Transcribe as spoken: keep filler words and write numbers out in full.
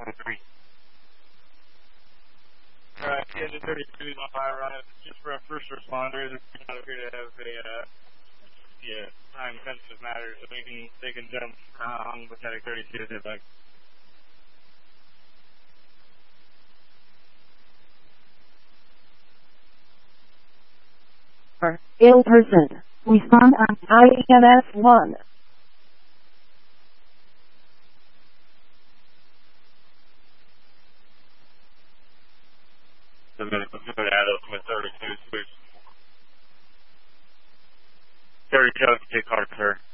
twenty-three. Alright, yeah, the thirty-two is on fire on it. Just for a first responder, they're not appear to have a, uh, yeah, time-sensitive matter, so they can, they can jump uh, on Pathetic thirty-two if they'd like. Ill person. Respond on I M S one. The medical food adults with thirty-two, switch. thirty-two, take card, sir.